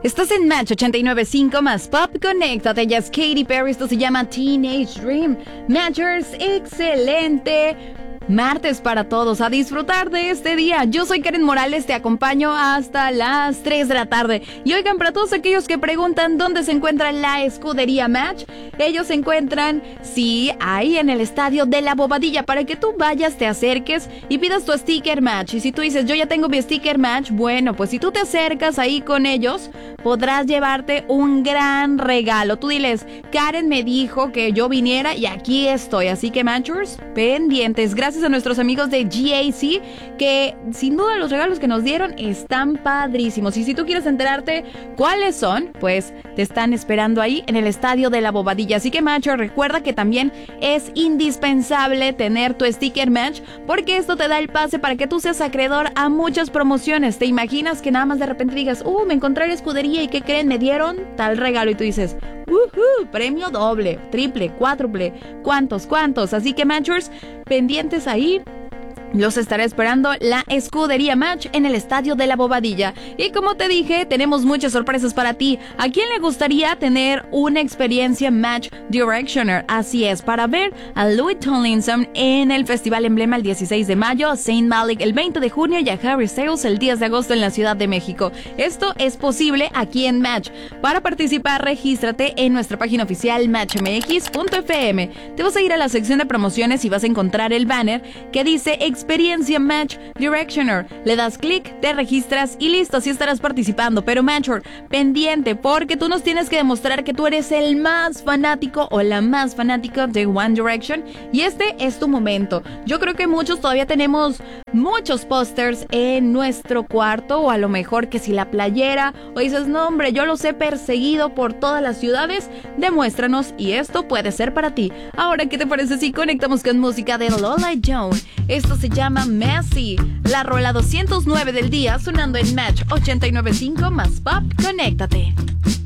Estás en Match 89.5 más Pop. Conéctate, ya es Katy Perry. Esto se llama Teenage Dream. Matchers, excelente martes para todos, a disfrutar de este día. Yo soy Karen Morales, te acompaño hasta las 3 de la tarde. Y oigan, para todos aquellos que preguntan dónde se encuentra la escudería Match, ellos se encuentran, sí, ahí en el estadio de La Bobadilla, para que tú vayas, te acerques y pidas tu sticker Match. Y si tú dices, yo ya tengo mi sticker Match, bueno, pues si tú te acercas ahí con ellos, podrás llevarte un gran regalo. Tú diles, Karen me dijo que yo viniera y aquí estoy. Así que Matchers, pendientes. Gracias a nuestros amigos de GAC, que sin duda los regalos que nos dieron están padrísimos. Y si tú quieres enterarte cuáles son, pues te están esperando ahí en el estadio de La Bobadilla. Así que Matcher, recuerda que también es indispensable tener tu sticker Match, porque esto te da el pase para que tú seas acreedor a muchas promociones. ¿Te imaginas que nada más de repente digas, me encontré la escudería y ¿qué creen? Me dieron tal regalo, y tú dices, premio doble, triple, cuádruple, ¿cuántos? Así que Matchers, pendientes ahí. Los estaré esperando la escudería Match en el estadio de La Bobadilla. Y como te dije, tenemos muchas sorpresas para ti. ¿A quién le gustaría tener una experiencia Match Directioner? Así es, para ver a Louis Tomlinson en el Festival Emblema el 16 de mayo, a Saint Malik el 20 de junio y a Harry Styles el 10 de agosto en la Ciudad de México. Esto es posible aquí en Match. Para participar, regístrate en nuestra página oficial matchmx.fm. Te vas a ir a la sección de promociones y vas a encontrar el banner que dice Experiencia Match Directioner. Le das clic, te registras y listo, así estarás participando. Pero Matcher, pendiente, porque tú nos tienes que demostrar que tú eres el más fanático o la más fanática de One Direction, y este es tu momento. Yo creo que muchos todavía tenemos muchos pósters en nuestro cuarto, o a lo mejor que si la playera, o dices, no hombre, yo los he perseguido por todas las ciudades. Demuéstranos y esto puede ser para ti. Ahora, ¿qué te parece si conectamos con música de Lola Jones? Esto se llama Messy, la rola 209 del día, sonando en Match 89.5 más Pop. Conéctate.